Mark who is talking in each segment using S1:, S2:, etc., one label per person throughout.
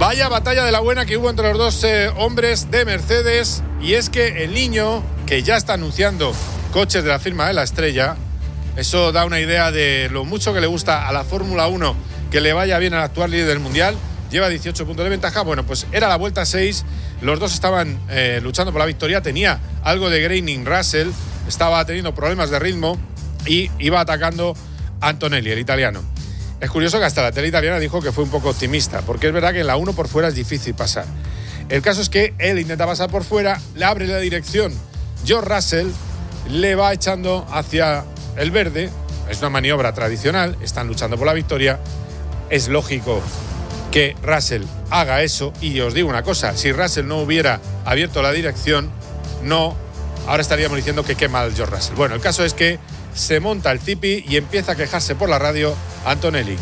S1: Vaya batalla de la buena que hubo entre los dos hombres de Mercedes, y es que el niño, que ya está anunciando coches de la firma de la estrella, eso da una idea de lo mucho que le gusta a la Fórmula 1 que le vaya bien al actual líder del Mundial. Lleva 18 puntos de ventaja. Bueno, pues era la vuelta 6, los dos estaban luchando por la victoria. Tenía algo de graining Russell, estaba teniendo problemas de ritmo y iba atacando Antonelli, el italiano. Es curioso que hasta la tele italiana dijo que fue un poco optimista, porque es verdad que en la 1 por fuera es difícil pasar. El caso es que él intenta pasar por fuera, le abre la dirección George Russell, le va echando hacia el verde. Es una maniobra tradicional, están luchando por la victoria. Es lógico que Russell haga eso, y os digo una cosa, si Russell no hubiera abierto la dirección, ahora estaríamos diciendo que qué mal George Russell. Bueno, el caso es que se monta el Zipi y empieza a quejarse por la radio Antonelli.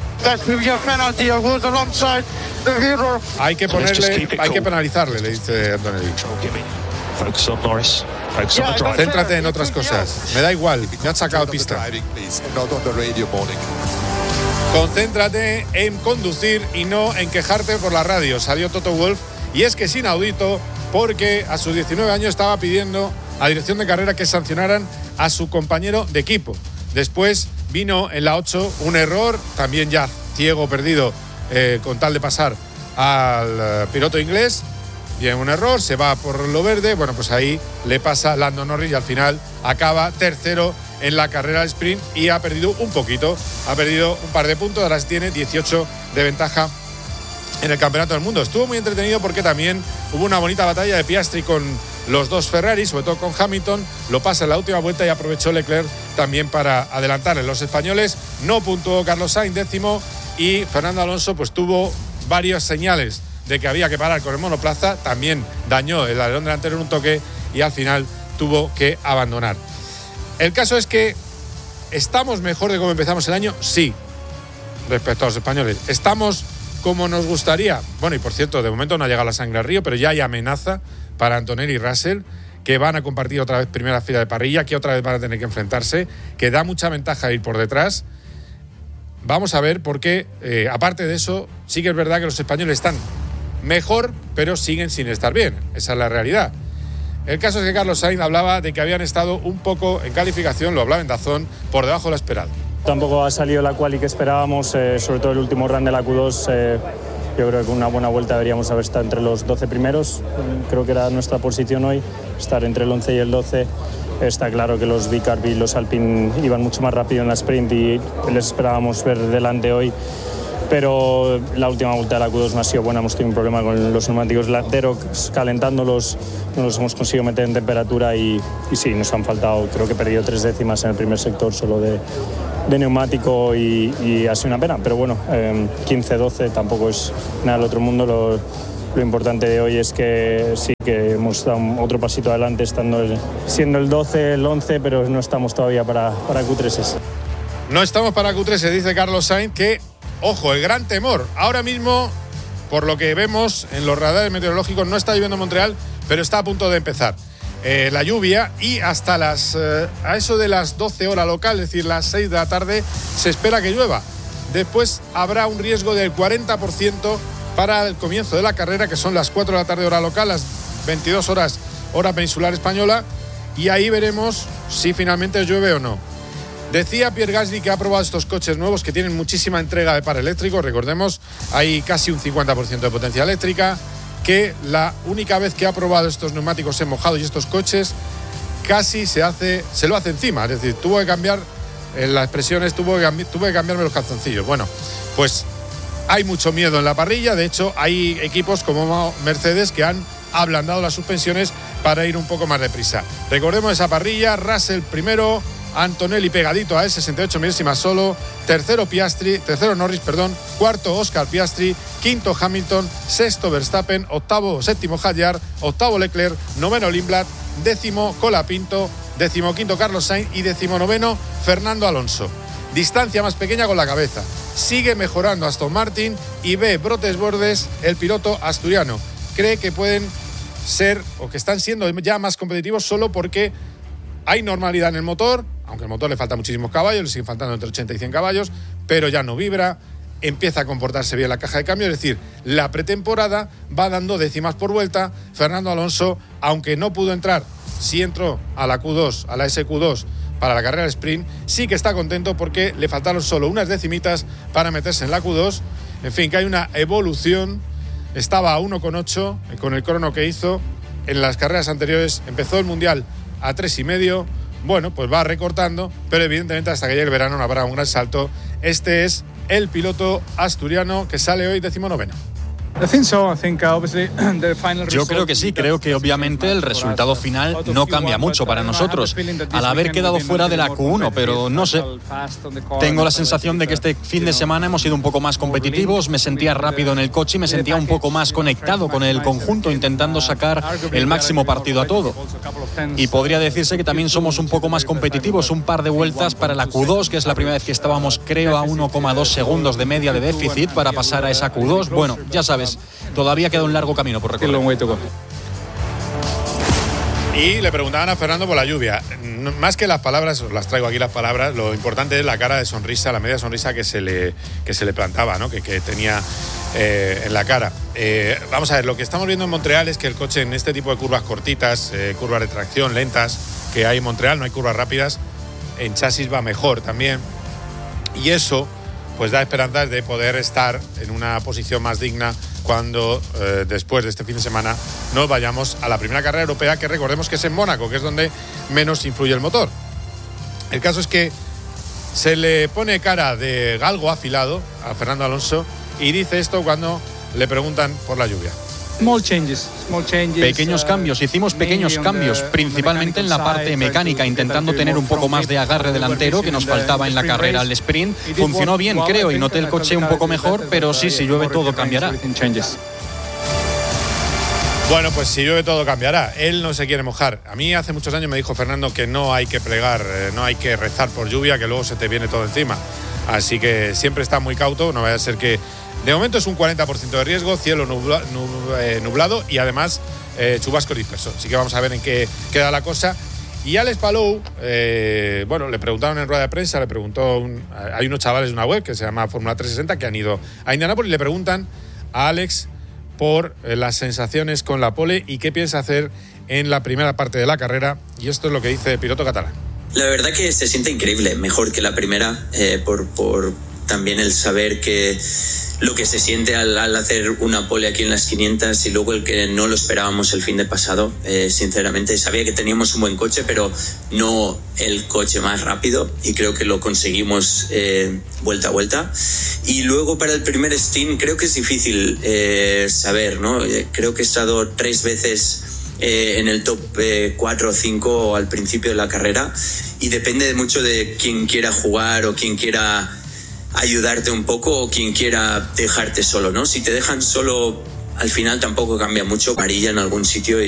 S1: Hay que penalizarle, le dice Antonelli. Céntrate en otras cosas. Me da igual, me han sacado pista. Concéntrate en conducir y no en quejarte por la radio, salió Toto Wolff. Y es que es inaudito, porque a sus 19 años estaba pidiendo a dirección de carrera que sancionaran a su compañero de equipo. Después vino en la 8 un error, también ya ciego, perdido, con tal de pasar al piloto inglés. Viene un error, se va por lo verde. Bueno, pues ahí le pasa Lando Norris y al final acaba tercero en la carrera del sprint y ha perdido un poquito. Ha perdido un par de puntos, ahora tiene 18 de ventaja en el Campeonato del Mundo. Estuvo muy entretenido porque también hubo una bonita batalla de Piastri con los dos Ferrari, sobre todo con Hamilton. Lo pasa en la última vuelta y aprovechó Leclerc también para adelantarle. Los españoles no puntuó Carlos Sainz, décimo, y Fernando Alonso pues tuvo varias señales de que había que parar con el monoplaza. También dañó el alerón delantero en un toque y al final tuvo que abandonar. El caso es que ¿estamos mejor de cómo empezamos el año? Sí, respecto a los españoles. ¿Estamos como nos gustaría? Bueno, y por cierto, de momento no ha llegado la sangre al río, pero ya hay amenaza para Antonelli y Russell, que van a compartir otra vez primera fila de parrilla, que otra vez van a tener que enfrentarse, que da mucha ventaja ir por detrás. Vamos a ver, porque aparte de eso, sí que es verdad que los españoles están mejor, pero siguen sin estar bien. Esa es la realidad. El caso es que Carlos Sainz hablaba de que habían estado un poco en calificación, lo hablaba en DAZN, por debajo de lo esperado.
S2: Tampoco ha salido la quali que esperábamos, sobre todo el último run de la Q2. Yo creo que con una buena vuelta deberíamos haber estado entre los 12 primeros. Creo que era nuestra posición hoy, estar entre el 11 y el 12. Está claro que los Vicarb y los Alpine iban mucho más rápido en la sprint y les esperábamos ver delante hoy. Pero la última vuelta de la Q2 no ha sido buena, hemos tenido un problema con los neumáticos delanteros, calentándolos, no los hemos conseguido meter en temperatura y sí, nos han faltado, creo que he perdido 3 décimas en el primer sector solo de neumático y ha sido una pena, pero bueno, 15-12 tampoco es nada del otro mundo. Lo importante de hoy es que sí que hemos dado otro pasito adelante, siendo el 12, el 11, pero no estamos todavía para Q3.
S1: No estamos para Q3, dice Carlos Sainz, que, ojo, el gran temor. Ahora mismo, por lo que vemos en los radares meteorológicos, no está lloviendo en Montreal, pero está a punto de empezar la lluvia, y hasta a eso de las 12 horas local, es decir, las 6 de la tarde, se espera que llueva. Después habrá un riesgo del 40% para el comienzo de la carrera, que son las 4 de la tarde hora local, las 22 horas hora peninsular española, y ahí veremos si finalmente llueve o no. Decía Pierre Gasly que ha probado estos coches nuevos que tienen muchísima entrega de par eléctrico. Recordemos, hay casi un 50% de potencia eléctrica, que la única vez que ha probado estos neumáticos en mojado y estos coches casi se lo hace encima. Es decir, tuvo que cambiar, en las expresiones, tuve que cambiarme los calzoncillos. Bueno, pues hay mucho miedo en la parrilla. De hecho, hay equipos como Mercedes que han ablandado las suspensiones para ir un poco más deprisa. Recordemos esa parrilla: Russell primero, Antonelli pegadito a él, 68 milésimas solo, tercero Norris, cuarto Oscar Piastri, quinto Hamilton, sexto Verstappen, séptimo Hadjar, octavo Leclerc, noveno Lindblad, décimo Colapinto, decimoquinto Carlos Sainz y decimonoveno Fernando Alonso. Distancia más pequeña con la cabeza. Sigue mejorando Aston Martin y ve brotes bordes el piloto asturiano. Cree que pueden ser, o que están siendo ya más competitivos, solo porque hay normalidad en el motor, aunque al motor le faltan muchísimos caballos, le siguen faltando entre 80 y 100 caballos, pero ya no vibra. empieza a comportarse bien la caja de cambio, es decir, la pretemporada va dando décimas por vuelta. Fernando Alonso, aunque no pudo entrar, sí entró a la Q2, a la SQ2 para la carrera sprint, sí que está contento porque le faltaron solo unas decimitas para meterse en la Q2. En fin, que hay una evolución. Estaba a 1,8 con el crono que hizo en las carreras anteriores. Empezó el Mundial a 3,5. Bueno, pues va recortando, pero evidentemente hasta que llegue el verano no habrá un gran salto. Este es el piloto asturiano que sale hoy 19º.
S3: Yo creo que sí, creo que obviamente el resultado final no cambia mucho para nosotros al haber quedado fuera de la Q1, pero no sé, tengo la sensación de que este fin de semana hemos sido un poco más competitivos, me sentía rápido en el coche y me sentía un poco más conectado con el conjunto, intentando sacar el máximo partido a todo. Y podría decirse que también somos un poco más competitivos, un par de vueltas para la Q2, que es la primera vez que estábamos, creo, a 1,2 segundos de media de déficit para pasar a esa Q2. Bueno, ya sabes, todavía queda un largo camino por recorrer.
S1: Y le preguntaban a Fernando por la lluvia. Más que las palabras, os las traigo aquí las palabras, lo importante es la cara de sonrisa, la media sonrisa que se le plantaba, ¿no? que tenía en la cara. Vamos a ver, lo que estamos viendo en Montreal es que el coche en este tipo de curvas cortitas, curvas de tracción lentas que hay en Montreal, no hay curvas rápidas, en chasis va mejor también. Y eso pues da esperanzas de poder estar en una posición más digna cuando después de este fin de semana nos vayamos a la primera carrera europea, que recordemos que es en Mónaco, que es donde menos influye el motor. El caso es que se le pone cara de galgo afilado a Fernando Alonso y dice esto cuando le preguntan por la lluvia.
S3: Pequeños cambios, hicimos pequeños cambios, principalmente en la parte mecánica, intentando tener un poco más de agarre delantero que nos faltaba en la carrera al sprint. Funcionó bien, creo, y noté el coche un poco mejor, pero sí, si llueve todo cambiará.
S1: Bueno, pues si llueve todo cambiará. Él no se quiere mojar. A mí hace muchos años me dijo Fernando que no hay que plegar, no hay que rezar por lluvia, que luego se te viene todo encima. Así que siempre está muy cauto, no vaya a ser que... De momento es un 40% de riesgo, cielo nublado y además chubasco disperso. Así que vamos a ver en qué queda la cosa. Y Alex Palou, bueno, le preguntaron en rueda de prensa, hay unos chavales de una web que se llama Fórmula 360 que han ido a Indianápolis y le preguntan a Alex por las sensaciones con la pole y qué piensa hacer en la primera parte de la carrera. Y esto es lo que dice el piloto catalán.
S4: La verdad que se siente increíble, mejor que la primera, por también el saber que lo que se siente al hacer una pole aquí en las 500 y luego el que no lo esperábamos el fin de pasado. Sinceramente sabía que teníamos un buen coche, pero no el coche más rápido, y creo que lo conseguimos vuelta a vuelta. Y luego para el primer stint creo que es difícil saber, ¿no? Creo que he estado 3 veces en el top 4 o 5 al principio de la carrera, y depende mucho de quién quiera jugar o quién quiera ayudarte un poco o quien quiera dejarte solo, ¿no? Si te dejan solo, al final tampoco cambia mucho, amarilla en algún sitio